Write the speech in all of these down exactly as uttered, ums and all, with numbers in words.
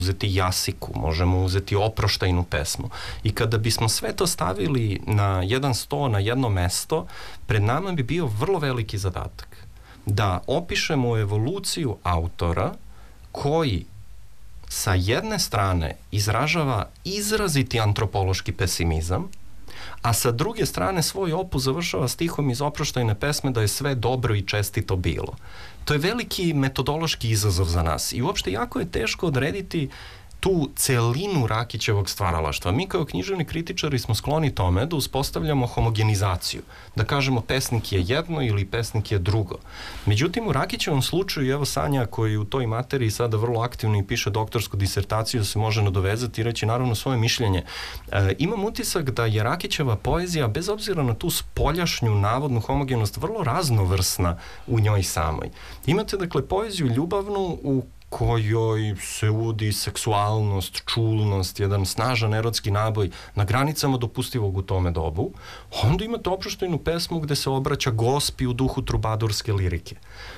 uzeti Jasiku, možemo uzeti oproštajnu pesmu. I kada bismo sve to stavili na jedan sto, na jedno mesto, pred nama bi bio vrlo veliki zadatak. Da opišemo evoluciju autora koji sa jedne strane izražava izraziti antropološki pesimizam, a sa druge strane svoj opus završava stihom iz oproštajne pesme da je sve dobro i čestito bilo. To je veliki metodološki izazov za nas i uopšte jako je teško odrediti tu celinu Rakićevog stvaralaštva. Mi kao književni kritičari smo skloni tome da uspostavljamo homogenizaciju, da kažemo pesnik je jedno ili pesnik je drugo. Međutim, u Rakićevom slučaju, evo Sanja koji u toj materiji sada vrlo aktivno i piše doktorsku disertaciju, se može nadovezati i reći naravno svoje mišljenje. E, imam utisak da je Rakićeva poezija, bez obzira na tu spoljašnju navodnu homogenost, vrlo raznovrsna u njoj samoj. Imate dakle poeziju ljubavnu u kojoj se uvodi seksualnost, čulnost, jedan snažan erotski naboj na granicama dopustivog u tome dobu. Onda imate oproštajnu pesmu gde se obraća gospi u duhu trubadurske lirike.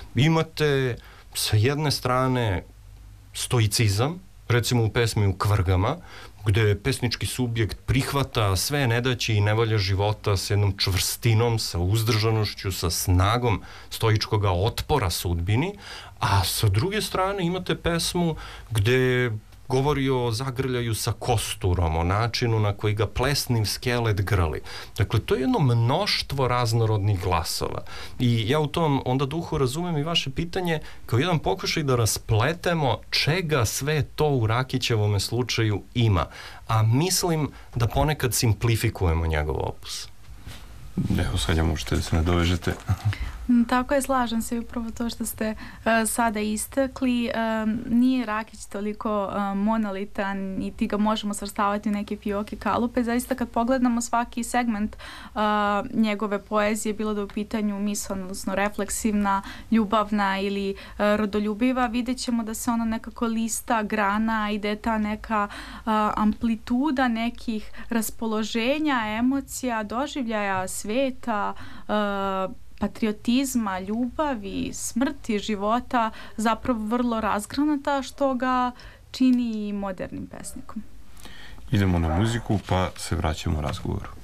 Imate sa jedne strane stoicizam, recimo u pesmi U kvrgama, gde pesnički subjekt prihvata sve nedaće i nevolje života s jednom čvrstinom, sa uzdržanošću, sa snagom stoičkoga otpora sudbini, a sa druge strane imate pesmu gde govori o zagrljaju sa kosturom, o načinu na koji ga plesniv skelet grli. Dakle, to je jedno mnoštvo raznorodnih glasova. I ja u tom onda duhu razumem i vaše pitanje kao jedan pokušaj da raspletemo čega sve to u Rakićevome slučaju ima. A mislim da ponekad simplifikujemo njegov opus. Evo, Sanja, možete da se nadovežete. Tako je, slažem se upravo to što ste uh, sada istakli. Um, nije Rakić toliko uh, monolitan, niti ga možemo svrstavati u neke fioke kalupe. Zaista kad pogledamo svaki segment uh, njegove poezije, bilo da u pitanju misl, odnosno refleksivna, ljubavna ili uh, rodoljubiva, vidjet ćemo da se ona nekako lista grana i da je ta neka uh, amplituda nekih raspoloženja, emocija, doživljaja sveta, uh, patriotizma, ljubavi, smrti, života zapravo vrlo razgranata, što ga čini modernim pesnikom. Idemo na muziku pa se vraćamo razgovoru.